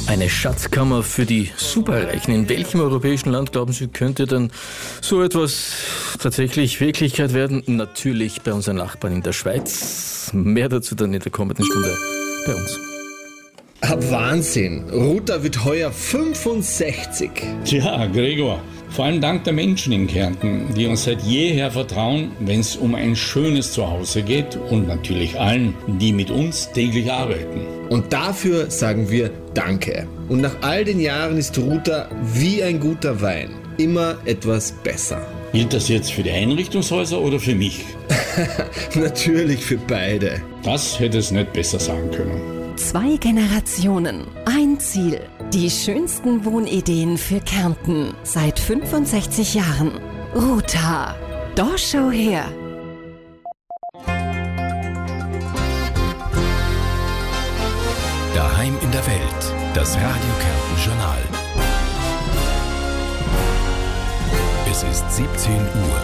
Eine Schatzkammer für die Superreichen. In welchem europäischen Land, glauben Sie, könnte denn so etwas tatsächlich Wirklichkeit werden? Natürlich bei unseren Nachbarn in der Schweiz. Mehr dazu dann in der kommenden Stunde bei uns. Wahnsinn. Ruta wird heuer 65. Tja, Gregor, vor allem dank der Menschen in Kärnten, die uns seit jeher vertrauen, wenn es um ein schönes Zuhause geht, und natürlich allen, die mit uns täglich arbeiten. Und dafür sagen wir Danke. Und nach all den Jahren ist Ruta wie ein guter Wein. Immer etwas besser. Gilt das jetzt für die Einrichtungshäuser oder für mich? Natürlich für beide. Das hätte es nicht besser sagen können. 2 Generationen, ein Ziel. Die schönsten Wohnideen für Kärnten seit 65 Jahren. Ruta. Da schau her. Daheim in der Welt. Das Radio Kärnten Journal. Es ist 17 Uhr.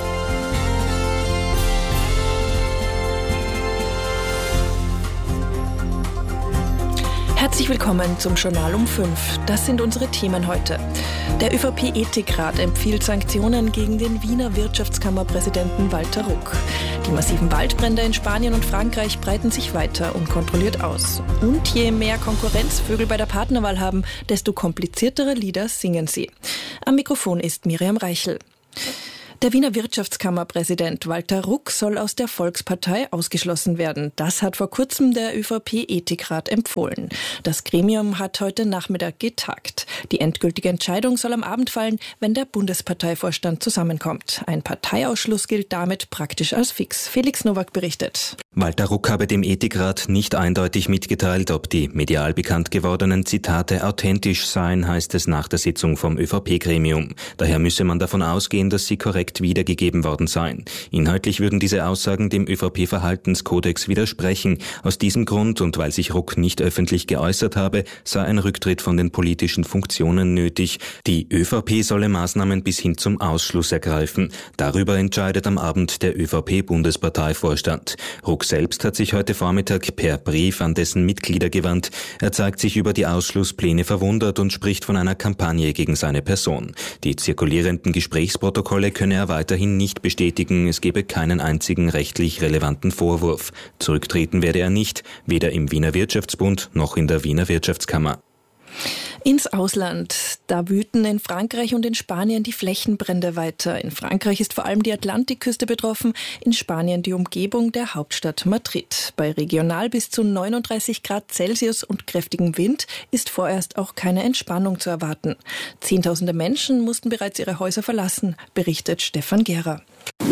Herzlich willkommen zum Journal um 5. Das sind unsere Themen heute. Der ÖVP-Ethikrat empfiehlt Sanktionen gegen den Wiener Wirtschaftskammerpräsidenten Walter Ruck. Die massiven Waldbrände in Spanien und Frankreich breiten sich weiter unkontrolliert aus. Und je mehr Konkurrenz Vögel bei der Partnerwahl haben, desto kompliziertere Lieder singen sie. Am Mikrofon ist Miriam Reichel. Der Wiener Wirtschaftskammerpräsident Walter Ruck soll aus der Volkspartei ausgeschlossen werden. Das hat vor kurzem der ÖVP-Ethikrat empfohlen. Das Gremium hat heute Nachmittag getagt. Die endgültige Entscheidung soll am Abend fallen, wenn der Bundesparteivorstand zusammenkommt. Ein Parteiausschluss gilt damit praktisch als fix. Felix Nowak berichtet. Walter Ruck habe dem Ethikrat nicht eindeutig mitgeteilt, ob die medial bekannt gewordenen Zitate authentisch seien, heißt es nach der Sitzung vom ÖVP-Gremium. Daher müsse man davon ausgehen, dass sie korrekt wiedergegeben worden seien. Inhaltlich würden diese Aussagen dem ÖVP-Verhaltenskodex widersprechen. Aus diesem Grund und weil sich Ruck nicht öffentlich geäußert habe, sei ein Rücktritt von den politischen Funktionen nötig. Die ÖVP solle Maßnahmen bis hin zum Ausschluss ergreifen. Darüber entscheidet am Abend der ÖVP-Bundesparteivorstand. Ruck selbst hat sich heute Vormittag per Brief an dessen Mitglieder gewandt. Er zeigt sich über die Ausschlusspläne verwundert und spricht von einer Kampagne gegen seine Person. Die zirkulierenden Gesprächsprotokolle könne er weiterhin nicht bestätigen, es gebe keinen einzigen rechtlich relevanten Vorwurf. Zurücktreten werde er nicht, weder im Wiener Wirtschaftsbund noch in der Wiener Wirtschaftskammer. Ins Ausland. Da wüten in Frankreich und in Spanien die Flächenbrände weiter. In Frankreich ist vor allem die Atlantikküste betroffen, in Spanien die Umgebung der Hauptstadt Madrid. Bei regional bis zu 39 Grad Celsius und kräftigem Wind ist vorerst auch keine Entspannung zu erwarten. Zehntausende Menschen mussten bereits ihre Häuser verlassen, berichtet Stefan Gehrer.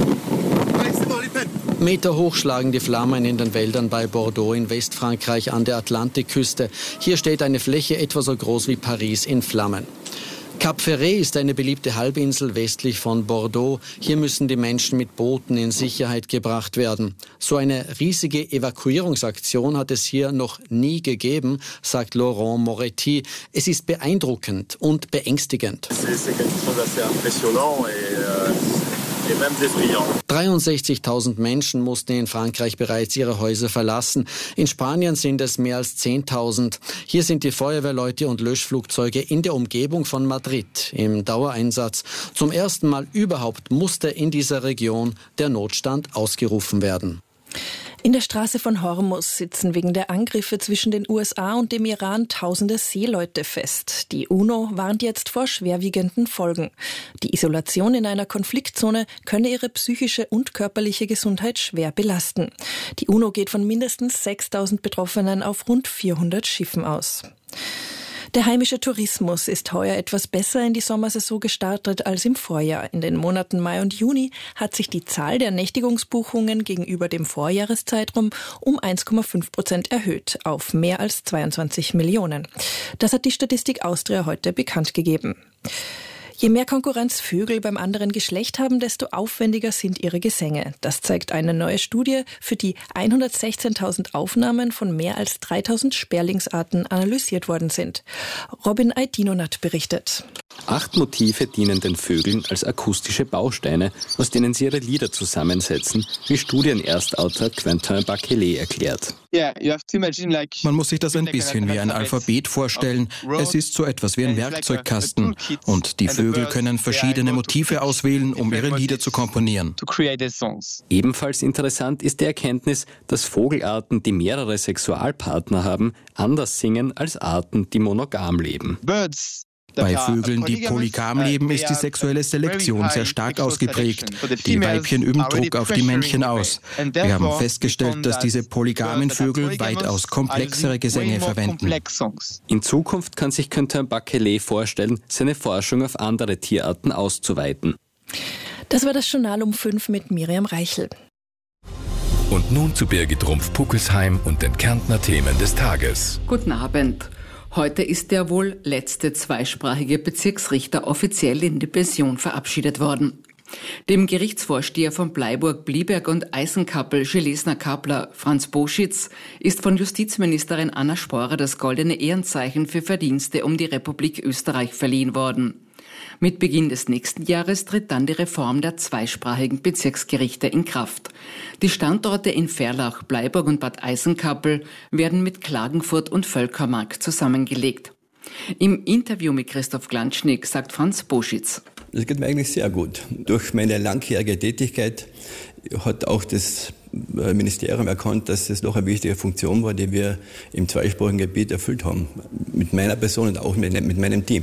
Meterhoch schlagen die Flammen in den Wäldern bei Bordeaux in Westfrankreich an der Atlantikküste. Hier steht eine Fläche etwa so groß wie Paris in Flammen. Cap Ferret ist eine beliebte Halbinsel westlich von Bordeaux. Hier müssen die Menschen mit Booten in Sicherheit gebracht werden. So eine riesige Evakuierungsaktion hat es hier noch nie gegeben, sagt Laurent Moretti. Es ist beeindruckend und beängstigend. 63.000 Menschen mussten in Frankreich bereits ihre Häuser verlassen. In Spanien sind es mehr als 10.000. Hier sind die Feuerwehrleute und Löschflugzeuge in der Umgebung von Madrid im Dauereinsatz. Zum ersten Mal überhaupt musste in dieser Region der Notstand ausgerufen werden. In der Straße von Hormuz sitzen wegen der Angriffe zwischen den USA und dem Iran tausende Seeleute fest. Die UNO warnt jetzt vor schwerwiegenden Folgen. Die Isolation in einer Konfliktzone könne ihre psychische und körperliche Gesundheit schwer belasten. Die UNO geht von mindestens 6.000 Betroffenen auf rund 400 Schiffen aus. Der heimische Tourismus ist heuer etwas besser in die Sommersaison gestartet als im Vorjahr. In den Monaten Mai und Juni hat sich die Zahl der Nächtigungsbuchungen gegenüber dem Vorjahreszeitraum um 1,5% erhöht auf mehr als 22 Millionen. Das hat die Statistik Austria heute bekannt gegeben. Je mehr Konkurrenz Vögel beim anderen Geschlecht haben, desto aufwendiger sind ihre Gesänge. Das zeigt eine neue Studie, für die 116.000 Aufnahmen von mehr als 3.000 Sperlingsarten analysiert worden sind. Robin Aidinonat berichtet. 8 Motive dienen den Vögeln als akustische Bausteine, aus denen sie ihre Lieder zusammensetzen, wie Studienerstautor Quentin Bachelet erklärt. Man muss sich das ein bisschen wie ein Alphabet vorstellen. Es ist so etwas wie ein Werkzeugkasten. Und die Vögel können verschiedene Motive auswählen, um ihre Lieder zu komponieren. Ebenfalls interessant ist die Erkenntnis, dass Vogelarten, die mehrere Sexualpartner haben, anders singen als Arten, die monogam leben. Bei Vögeln, die polygam leben, ist die sexuelle Selektion sehr stark ausgeprägt. Die Weibchen üben Druck auf die Männchen aus. Wir haben festgestellt, dass diese polygamen Vögel weitaus komplexere Gesänge verwenden. In Zukunft kann sich Quentin Bachelet vorstellen, seine Forschung auf andere Tierarten auszuweiten. Das war das Journal um 5 mit Miriam Reichel. Und nun zu Birgit Rumpf-Puckelsheim und den Kärntner Themen des Tages. Guten Abend. Heute ist der wohl letzte zweisprachige Bezirksrichter offiziell in die Pension verabschiedet worden. Dem Gerichtsvorsteher von Bleiburg, Blieberg und Eisenkappel, Schlesner-Kapler, Franz Boschitz, ist von Justizministerin Anna Sporer das Goldene Ehrenzeichen für Verdienste um die Republik Österreich verliehen worden. Mit Beginn des nächsten Jahres tritt dann die Reform der zweisprachigen Bezirksgerichte in Kraft. Die Standorte in Verlach, Bleiburg und Bad Eisenkappel werden mit Klagenfurt und Völkermark zusammengelegt. Im Interview mit Christoph Glanschnick sagt Franz Boschitz: Das geht mir eigentlich sehr gut. Durch meine langjährige Tätigkeit hat auch das Ministerium erkannt, dass es doch eine wichtige Funktion war, die wir im zweisprachigen Gebiet erfüllt haben. Mit meiner Person und auch mit meinem Team.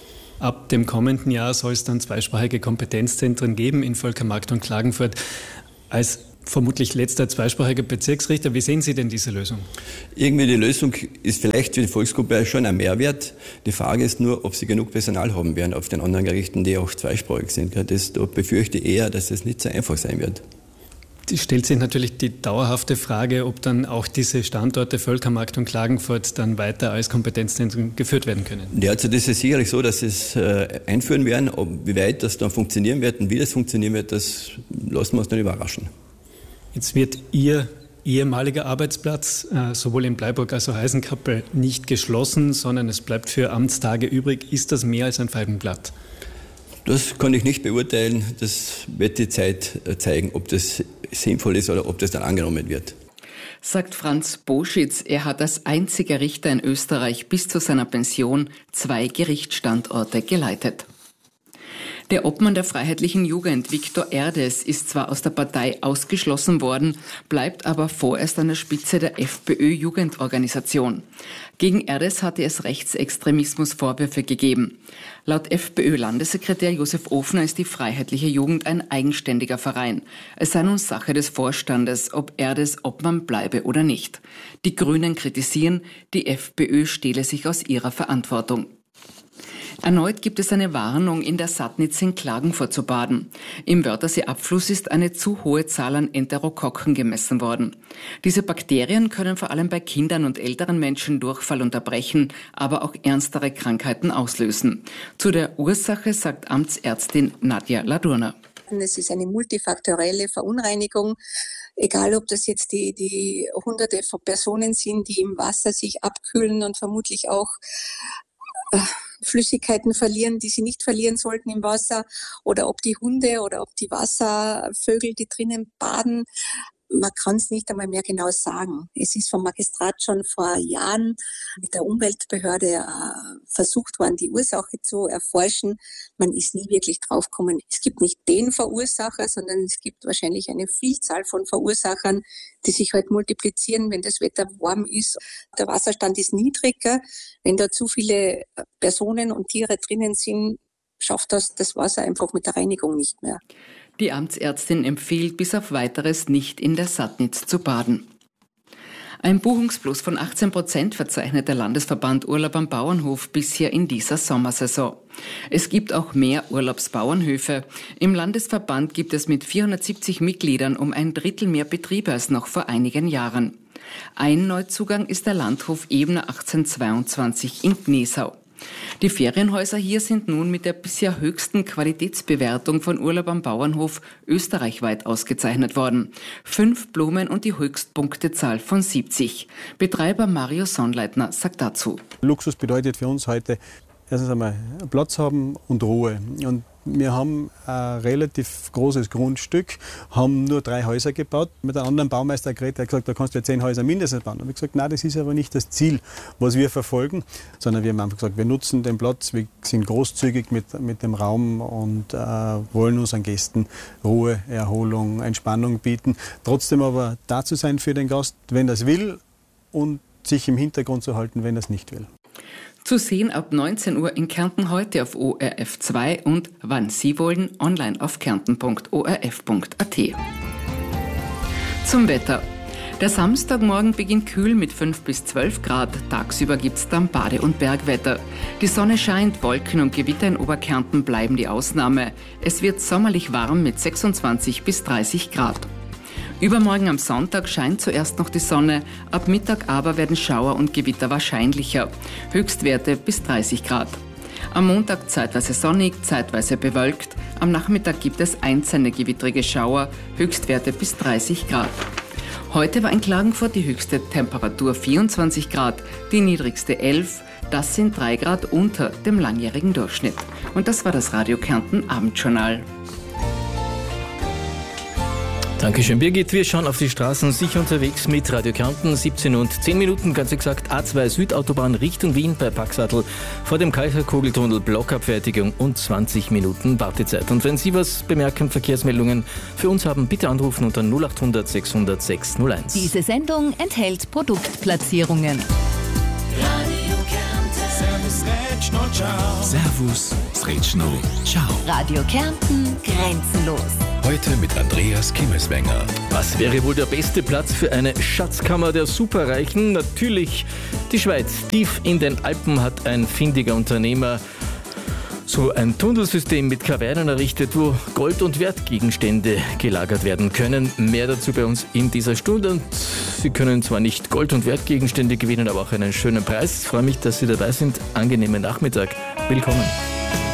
Ab dem kommenden Jahr soll es dann zweisprachige Kompetenzzentren geben in Völkermarkt und Klagenfurt. Als vermutlich letzter zweisprachiger Bezirksrichter, wie sehen Sie denn diese Lösung? Irgendwie die Lösung ist vielleicht für die Volksgruppe schon ein Mehrwert. Die Frage ist nur, ob sie genug Personal haben werden auf den anderen Gerichten, die auch zweisprachig sind. Da befürchte ich eher, dass es nicht so einfach sein wird. Es stellt sich natürlich die dauerhafte Frage, ob dann auch diese Standorte Völkermarkt und Klagenfurt dann weiter als Kompetenzzentren geführt werden können. Ja, also das ist sicherlich so, dass sie es einführen werden. Wie weit das dann funktionieren wird und wie das funktionieren wird, das lassen wir uns dann überraschen. Jetzt wird Ihr ehemaliger Arbeitsplatz sowohl in Bleiburg als auch Eisenkappel nicht geschlossen, sondern es bleibt für Amtstage übrig. Ist das mehr als ein Feigenblatt? Das kann ich nicht beurteilen. Das wird die Zeit zeigen, ob das sinnvoll ist oder ob das dann angenommen wird. Sagt Franz Boschitz. Er hat als einziger Richter in Österreich bis zu seiner Pension 2 Gerichtsstandorte geleitet. Der Obmann der Freiheitlichen Jugend, Viktor Erdes, ist zwar aus der Partei ausgeschlossen worden, bleibt aber vorerst an der Spitze der FPÖ-Jugendorganisation. Gegen Erdes hatte es Rechtsextremismusvorwürfe gegeben. Laut FPÖ-Landessekretär Josef Ofner ist die Freiheitliche Jugend ein eigenständiger Verein. Es sei nun Sache des Vorstandes, ob Erdes Obmann bleibe oder nicht. Die Grünen kritisieren, die FPÖ stehle sich aus ihrer Verantwortung. Erneut gibt es eine Warnung, in der Sattnitz in Klagenfurt zu baden. Im Wörthersee-Abfluss ist eine zu hohe Zahl an Enterokokken gemessen worden. Diese Bakterien können vor allem bei Kindern und älteren Menschen Durchfall unterbrechen, aber auch ernstere Krankheiten auslösen. Zu der Ursache sagt Amtsärztin Nadja Ladurner. Es ist eine multifaktorielle Verunreinigung. Egal, ob das jetzt die Hunderte von Personen sind, die im Wasser sich abkühlen und vermutlich auch Flüssigkeiten verlieren, die sie nicht verlieren sollten im Wasser, oder ob die Hunde oder ob die Wasservögel, die drinnen baden. Man kann es nicht einmal mehr genau sagen. Es ist vom Magistrat schon vor Jahren mit der Umweltbehörde versucht worden, die Ursache zu erforschen. Man ist nie wirklich draufgekommen. Es gibt nicht den Verursacher, sondern es gibt wahrscheinlich eine Vielzahl von Verursachern, die sich halt multiplizieren, wenn das Wetter warm ist. Der Wasserstand ist niedriger. Wenn da zu viele Personen und Tiere drinnen sind, schafft das Wasser einfach mit der Reinigung nicht mehr. Die Amtsärztin empfiehlt bis auf Weiteres nicht in der Sattnitz zu baden. Ein Buchungsplus von 18% verzeichnet der Landesverband Urlaub am Bauernhof bisher in dieser Sommersaison. Es gibt auch mehr Urlaubsbauernhöfe. Im Landesverband gibt es mit 470 Mitgliedern um ein Drittel mehr Betriebe als noch vor einigen Jahren. Ein Neuzugang ist der Landhof Ebner 1822 in Gnesau. Die Ferienhäuser hier sind nun mit der bisher höchsten Qualitätsbewertung von Urlaub am Bauernhof österreichweit ausgezeichnet worden. 5 Blumen und die Höchstpunktezahl von 70. Betreiber Mario Sonnleitner sagt dazu: Luxus bedeutet für uns heute erstens einmal Platz haben und Ruhe. Und wir haben ein relativ großes Grundstück, haben nur 3 Häuser gebaut. Mit einem anderen Baumeister geredet, der hat gesagt, da kannst du ja 10 Häuser mindestens bauen. Und ich habe gesagt, nein, das ist aber nicht das Ziel, was wir verfolgen, sondern wir haben einfach gesagt, wir nutzen den Platz, wir sind großzügig mit dem Raum und wollen unseren Gästen Ruhe, Erholung, Entspannung bieten. Trotzdem aber da zu sein für den Gast, wenn er es will, und sich im Hintergrund zu halten, wenn er es nicht will. Zu sehen ab 19 Uhr in Kärnten heute auf ORF2 und wann Sie wollen, online auf kärnten.orf.at. Zum Wetter. Der Samstagmorgen beginnt kühl mit 5 bis 12 Grad. Tagsüber gibt's dann Bade- und Bergwetter. Die Sonne scheint, Wolken und Gewitter in Oberkärnten bleiben die Ausnahme. Es wird sommerlich warm mit 26 bis 30 Grad. Übermorgen am Sonntag scheint zuerst noch die Sonne, ab Mittag aber werden Schauer und Gewitter wahrscheinlicher. Höchstwerte bis 30 Grad. Am Montag zeitweise sonnig, zeitweise bewölkt. Am Nachmittag gibt es einzelne gewittrige Schauer, Höchstwerte bis 30 Grad. Heute war in Klagenfurt die höchste Temperatur 24 Grad, die niedrigste 11. Das sind 3 Grad unter dem langjährigen Durchschnitt. Und das war das Radio Kärnten Abendjournal. Dankeschön, Birgit. Wir schauen auf die Straßen, sicher unterwegs mit Radio Kärnten. 17 und 10 Minuten, ganz exakt A2 Südautobahn Richtung Wien bei Paxatl. Vor dem Kaiserkugeltunnel Blockabfertigung und 20 Minuten Wartezeit. Und wenn Sie was bemerken, Verkehrsmeldungen für uns haben, bitte anrufen unter 0800 600 601. Diese Sendung enthält Produktplatzierungen. Radio Kärnten. Servus, Rätschno, ciao. Servus, Rätschno, ciao. Radio Kärnten, grenzenlos. Heute mit Andreas Kimmeswenger. Was wäre wohl der beste Platz für eine Schatzkammer der Superreichen? Natürlich die Schweiz. Tief in den Alpen hat ein findiger Unternehmer so ein Tunnelsystem mit Kavernen errichtet, wo Gold- und Wertgegenstände gelagert werden können. Mehr dazu bei uns in dieser Stunde. Und Sie können zwar nicht Gold- und Wertgegenstände gewinnen, aber auch einen schönen Preis. Ich freue mich, dass Sie dabei sind. Angenehmen Nachmittag. Willkommen.